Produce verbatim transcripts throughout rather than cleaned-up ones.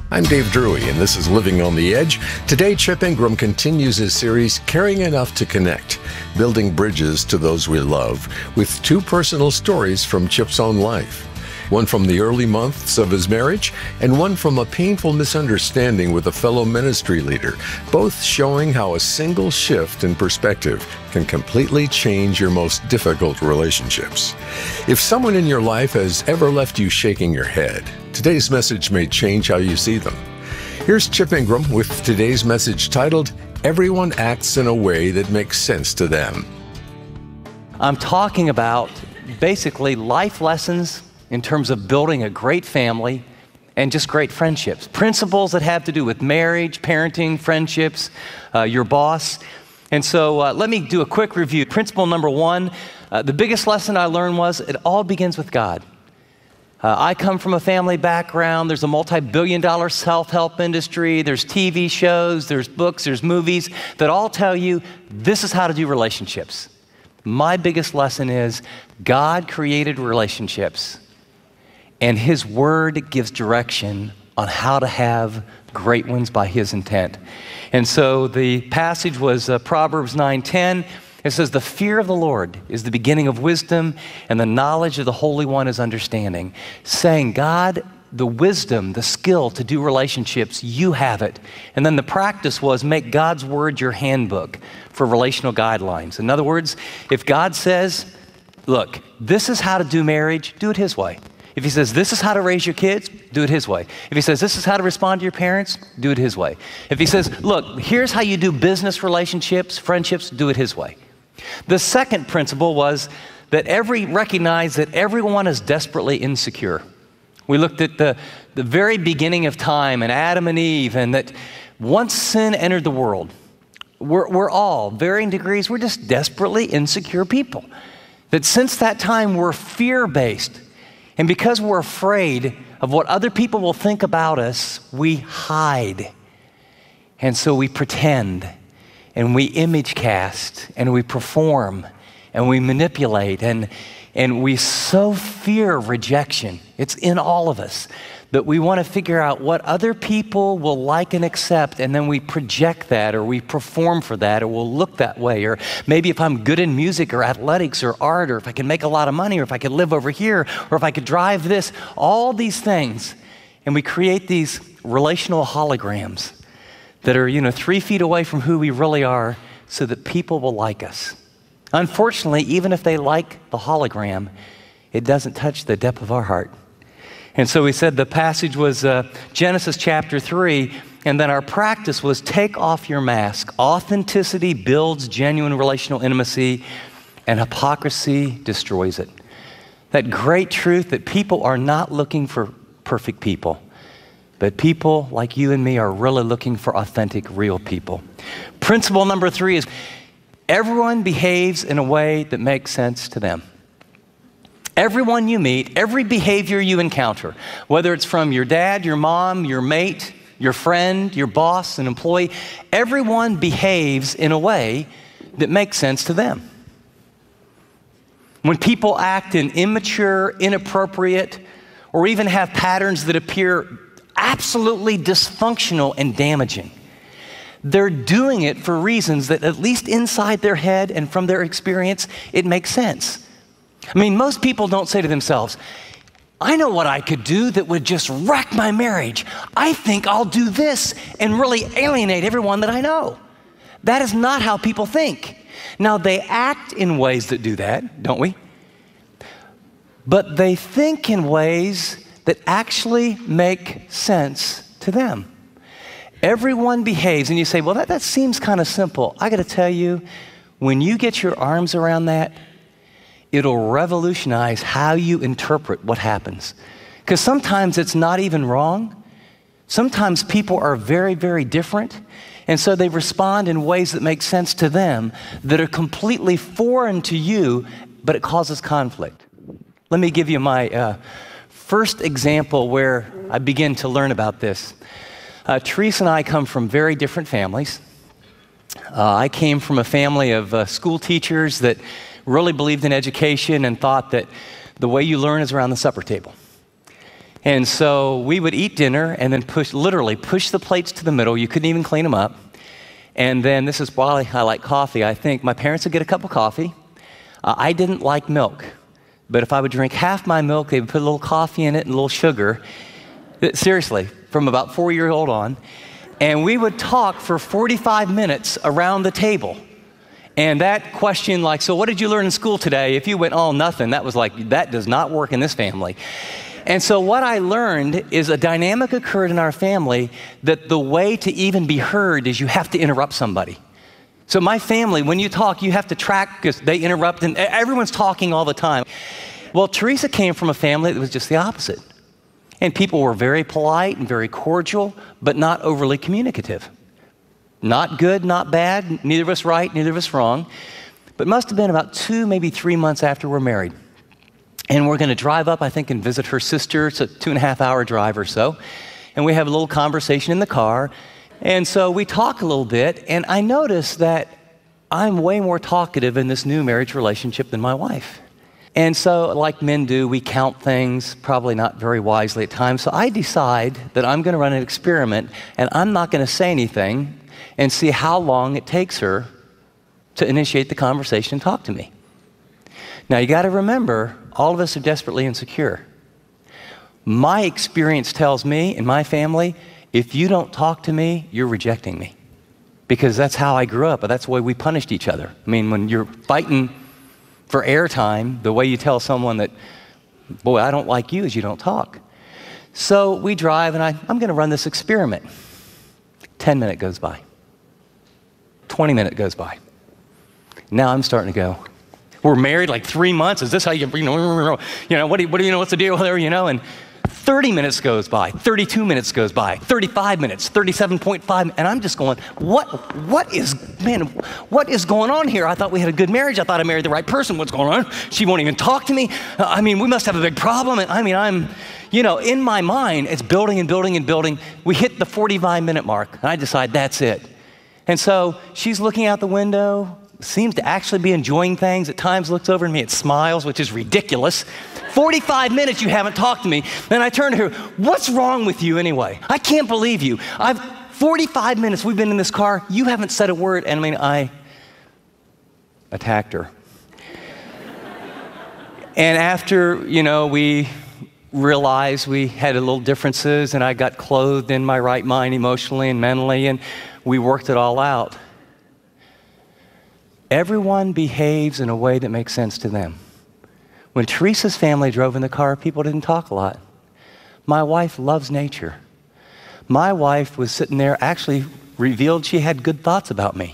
I'm Dave Drury, and this is Living on the Edge. Today, Chip Ingram continues his series, Caring Enough to Connect, Building Bridges to Those We Love, with two personal stories from Chip's own life. One from the early months of his marriage, and one from a painful misunderstanding with a fellow ministry leader, both showing how a single shift in perspective can completely change your most difficult relationships. If someone in your life has ever left you shaking your head, today's message may change how you see them. Here's Chip Ingram with today's message titled, Everyone Acts in a Way That Makes Sense to Them. I'm talking about basically life lessons in terms of building a great family and just great friendships. Principles that have to do with marriage, parenting, friendships, uh, your boss. And so uh, let me do a quick review. Principle number one, uh, the biggest lesson I learned was it all begins with God. Uh, I come from a family background. There's a multi-billion dollar self-help industry. There's T V shows, there's books, there's movies that all tell you this is how to do relationships. My biggest lesson is God created relationships, and His Word gives direction on how to have great ones by His intent. And so the passage was uh, Proverbs nine ten. It says, the fear of the Lord is the beginning of wisdom, and the knowledge of the Holy One is understanding. Saying, God, the wisdom, the skill to do relationships, you have it. And then the practice was make God's Word your handbook for relational guidelines. In other words, if God says, look, this is how to do marriage, do it His way. If He says, this is how to raise your kids, do it His way. If He says, this is how to respond to your parents, do it His way. If He says, look, here's how you do business relationships, friendships, do it His way. The second principle was that every, recognize that everyone is desperately insecure. We looked at the, the very beginning of time and Adam and Eve, and that once sin entered the world, we're, we're all, varying degrees, we're just desperately insecure people. That since that time, we're fear-based. And because we're afraid of what other people will think about us, we hide. And so we pretend, and we image cast, and we perform, and we manipulate, and, and we so fear rejection. It's in all of us that we want to figure out what other people will like and accept, and then we project that, or we perform for that, or we'll look that way. Or maybe if I'm good in music or athletics or art, or if I can make a lot of money, or if I could live over here, or if I could drive this, all these things. And we create these relational holograms that are, you know, three feet away from who we really are so that people will like us. Unfortunately, even if they like the hologram, it doesn't touch the depth of our heart. And so we said the passage was uh, Genesis chapter three, and then our practice was take off your mask. Authenticity builds genuine relational intimacy, and hypocrisy destroys it. That great truth that people are not looking for perfect people, but people like you and me are really looking for authentic, real people. Principle number three is everyone behaves in a way that makes sense to them. Everyone you meet, every behavior you encounter, whether it's from your dad, your mom, your mate, your friend, your boss, an employee, everyone behaves in a way that makes sense to them. When people act in immature, inappropriate, or even have patterns that appear absolutely dysfunctional and damaging, they're doing it for reasons that at least inside their head and from their experience, it makes sense. I mean, most people don't say to themselves, I know what I could do that would just wreck my marriage. I think I'll do this and really alienate everyone that I know. That is not how people think. Now, they act in ways that do that, don't we? But they think in ways that actually make sense to them. Everyone behaves, and you say, well, that, that seems kind of simple. I got to tell you, when you get your arms around that, it'll revolutionize how you interpret what happens. Because sometimes it's not even wrong. Sometimes people are very, very different. And so they respond in ways that make sense to them that are completely foreign to you, but it causes conflict. Let me give you my uh, first example where I begin to learn about this. Uh, Teresa and I come from very different families. Uh, I came from a family of uh, school teachers that really believed in education and thought that the way you learn is around the supper table. And so we would eat dinner and then push, literally push the plates to the middle. You couldn't even clean them up. And then this is why I like coffee. I think my parents would get a cup of coffee. Uh, I didn't like milk. But if I would drink half my milk, they would put a little coffee in it and a little sugar. Seriously, from about four years old on. And we would talk for forty-five minutes around the table. And that question, like, so what did you learn in school today? If you went, oh, nothing, that was like, that does not work in this family. And so what I learned is a dynamic occurred in our family that the way to even be heard is you have to interrupt somebody. So my family, when you talk, you have to track because they interrupt and everyone's talking all the time. Well, Teresa came from a family that was just the opposite. And people were very polite and very cordial, but not overly communicative. Not good, not bad, neither of us right, neither of us wrong. But it must have been about two, maybe three months after we're married. And we're going to drive up, I think, and visit her sister. It's a two and a half hour drive or so. And we have a little conversation in the car. And so we talk a little bit, and I notice that I'm way more talkative in this new marriage relationship than my wife. And so, like men do, we count things, probably not very wisely at times. So I decide that I'm going to run an experiment, and I'm not going to say anything and see how long it takes her to initiate the conversation and talk to me. Now, you got to remember, all of us are desperately insecure. My experience tells me, in my family, if you don't talk to me, you're rejecting me. Because that's how I grew up, but that's the way we punished each other. I mean, when you're fighting for airtime, the way you tell someone that, boy, I don't like you is you don't talk. So we drive, and I, I'm going to run this experiment. ten minutes goes by. twenty minutes goes by. Now I'm starting to go, we're married like three months. Is this how you, you know, you know what do you, what do you know, what's the deal there, you know? And thirty minutes goes by, thirty-two minutes goes by, thirty-five minutes, thirty-seven point five, and I'm just going, what, what is, man, what is going on here? I thought we had a good marriage. I thought I married the right person. What's going on? She won't even talk to me. Uh, I mean, we must have a big problem. And I mean, I'm, you know, in my mind, it's building and building and building. We hit the forty-five minute mark, and I decide that's it. And so she's looking out the window, seems to actually be enjoying things. At times looks over at me, it smiles, which is ridiculous. forty-five minutes you haven't talked to me. Then I turn to her, what's wrong with you anyway? I can't believe you. I've forty-five minutes we've been in this car, you haven't said a word. And I mean, I attacked her. And after, you know, we realized we had a little differences and I got clothed in my right mind emotionally and mentally, and we worked it all out. Everyone behaves in a way that makes sense to them. When Teresa's family drove in the car, people didn't talk a lot. My wife loves nature. My wife was sitting there, actually revealed she had good thoughts about me.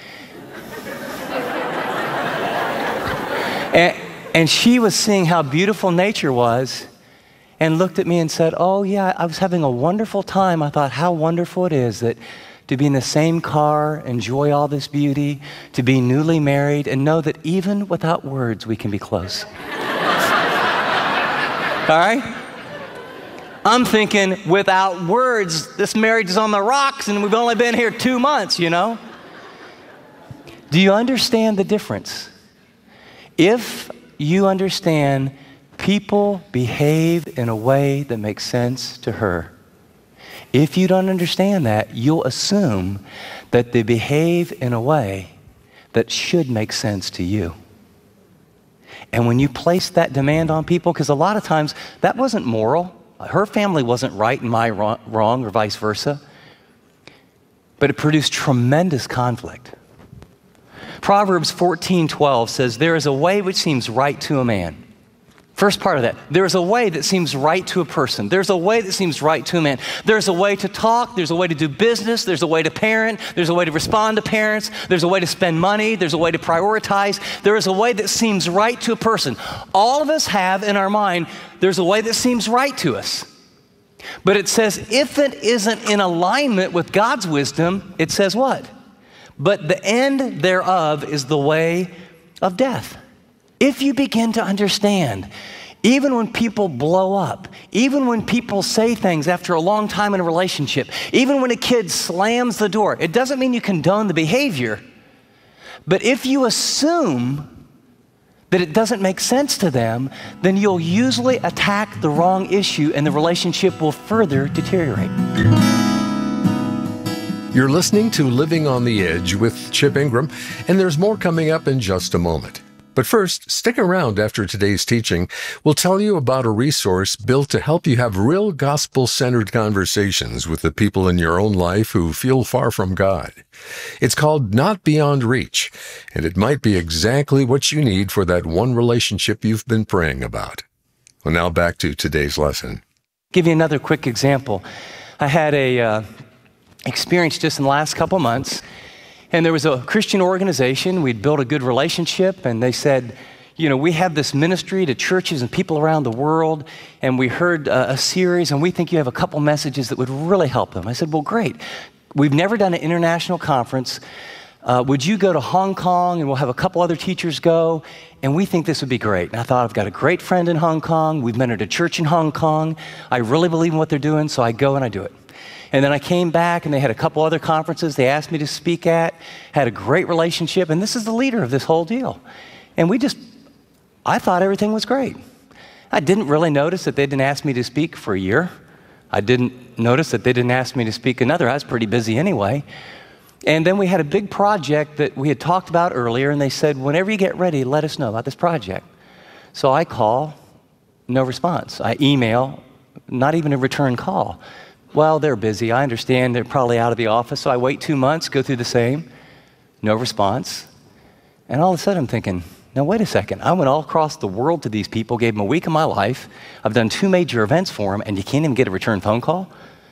and, and she was seeing how beautiful nature was and looked at me and said, oh yeah, I was having a wonderful time. I thought how wonderful it is that to be in the same car, enjoy all this beauty, to be newly married, and know that even without words, we can be close. All right? I'm thinking, without words, this marriage is on the rocks, and we've only been here two months, you know? Do you understand the difference? If you understand people behave in a way that makes sense to her, if you don't understand that, you'll assume that they behave in a way that should make sense to you. And when you place that demand on people, because a lot of times that wasn't moral, her family wasn't right and my wrong, or vice versa, but it produced tremendous conflict. Proverbs fourteen twelve says, there is a way which seems right to a man. First part of that, there's a way that seems right to a person. There's a way that seems right to a man. There's a way to talk. There's a way to do business. There's a way to parent. There's a way to respond to parents. There's a way to spend money. There's a way to prioritize. There is a way that seems right to a person. All of us have in our mind, there's a way that seems right to us. But it says, if it isn't in alignment with God's wisdom, it says what? But the end thereof is the way of death. If you begin to understand, even when people blow up, even when people say things after a long time in a relationship, even when a kid slams the door, it doesn't mean you condone the behavior. But if you assume that it doesn't make sense to them, then you'll usually attack the wrong issue and the relationship will further deteriorate. You're listening to Living on the Edge with Chip Ingram, and there's more coming up in just a moment. But first, stick around after today's teaching. We'll tell you about a resource built to help you have real gospel-centered conversations with the people in your own life who feel far from God. It's called Not Beyond Reach, and it might be exactly what you need for that one relationship you've been praying about. Well, now back to today's lesson. Give you another quick example. I had a uh, experience just in the last couple months. And there was a Christian organization. We'd built a good relationship, and they said, you know, we have this ministry to churches and people around the world, and we heard uh, a series, and we think you have a couple messages that would really help them. I said, well, great. We've never done an international conference. Uh, would you go to Hong Kong, and we'll have a couple other teachers go, and we think this would be great. And I thought, I've got a great friend in Hong Kong. We've met at a church in Hong Kong. I really believe in what they're doing, so I go and I do it. And then I came back, and they had a couple other conferences they asked me to speak at, had a great relationship, and this is the leader of this whole deal. And we just, I thought everything was great. I didn't really notice that they didn't ask me to speak for a year. I didn't notice that they didn't ask me to speak another. I was pretty busy anyway. And then we had a big project that we had talked about earlier, and they said, whenever you get ready, let us know about this project. So I call, no response. I email, not even a return call. Well, they're busy. I understand they're probably out of the office. So I wait two months, go through the same, no response. And all of a sudden I'm thinking, now wait a second. I went all across the world to these people, gave them a week of my life. I've done two major events for them, and you can't even get a return phone call?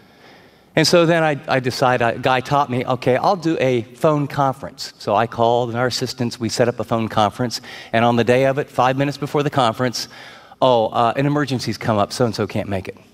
And so then I, I decided, a guy taught me, okay, I'll do a phone conference. So I called, and our assistants, we set up a phone conference. And on the day of it, five minutes before the conference, oh, uh, an emergency's come up, so-and-so can't make it.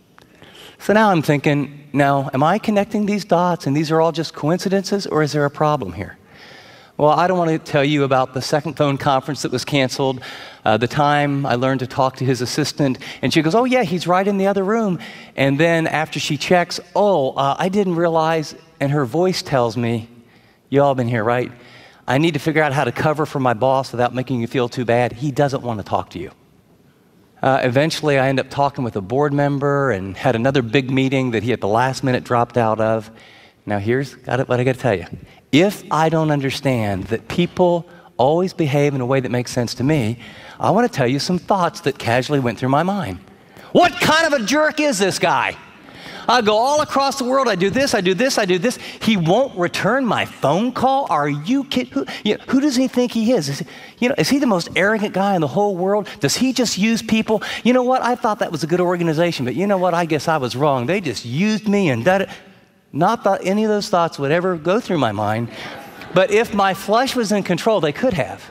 So now I'm thinking, now, am I connecting these dots and these are all just coincidences, or is there a problem here? Well, I don't want to tell you about the second phone conference that was canceled, uh, the time I learned to talk to his assistant, and she goes, oh yeah, he's right in the other room. And then after she checks, oh, uh, I didn't realize, and her voice tells me, you all been here, right? I need to figure out how to cover for my boss without making you feel too bad. He doesn't want to talk to you. Uh, eventually, I ended up talking with a board member and had another big meeting that he at the last minute dropped out of. Now, here's got it, what I got to tell you. If I don't understand that people always behave in a way that makes sense to me, I want to tell you some thoughts that casually went through my mind. What kind of a jerk is this guy? I go all across the world. I do this, I do this, I do this. He won't return my phone call? Are you kidding? Who, you know, who does he think he is? Is he, you know, is he the most arrogant guy in the whole world? Does he just use people? You know what? I thought that was a good organization, but you know what? I guess I was wrong. They just used me and did it. Not that any of those thoughts would ever go through my mind, but if my flesh was in control, they could have.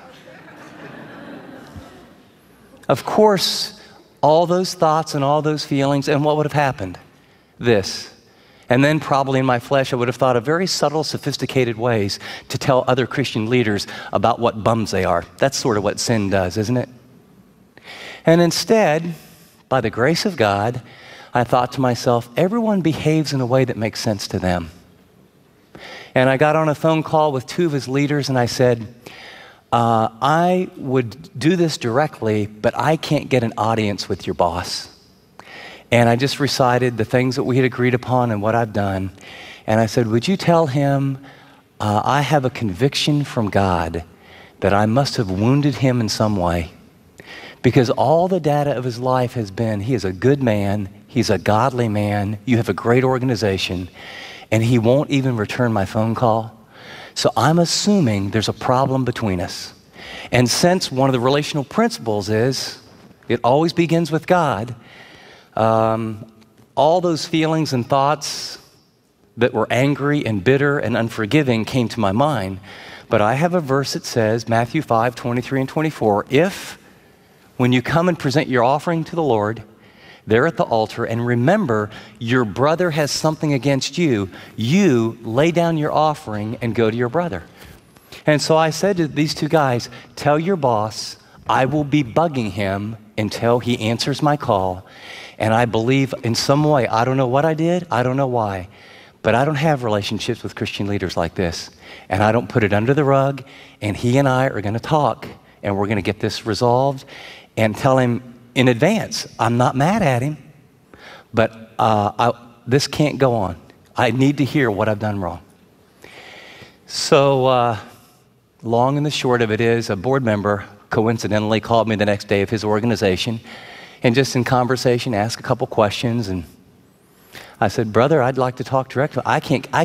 Of course, all those thoughts and all those feelings, and what would have happened? This. And then probably in my flesh, I would have thought of very subtle, sophisticated ways to tell other Christian leaders about what bums they are. That's sort of what sin does, isn't it? And instead, by the grace of God, I thought to myself, everyone behaves in a way that makes sense to them. And I got on a phone call with two of his leaders, and I said, uh, I would do this directly, but I can't get an audience with your boss. And I just recited the things that we had agreed upon and what I've done. And I said, would you tell him, uh, I have a conviction from God that I must have wounded him in some way. Because all the data of his life has been, he is a good man, he's a godly man, you have a great organization, and he won't even return my phone call. So I'm assuming there's a problem between us. And since one of the relational principles is, it always begins with God, Um, all those feelings and thoughts that were angry and bitter and unforgiving came to my mind. But I have a verse that says, Matthew five, twenty-three and twenty-four, if when you come and present your offering to the Lord, there at the altar, and remember your brother has something against you, you lay down your offering and go to your brother. And so I said to these two guys, tell your boss I will be bugging him until he answers my call. And I believe in some way, I don't know what I did, I don't know why, but I don't have relationships with Christian leaders like this. And I don't put it under the rug, and he and I are gonna talk and we're going to get this resolved, and tell him in advance, I'm not mad at him, but uh, I, this can't go on. I need to hear what I've done wrong. So uh, long and the short of it is, a board member coincidentally called me the next day of his organization, and just in conversation asked a couple questions, and I said, brother, I'd like to talk directly. I can't, I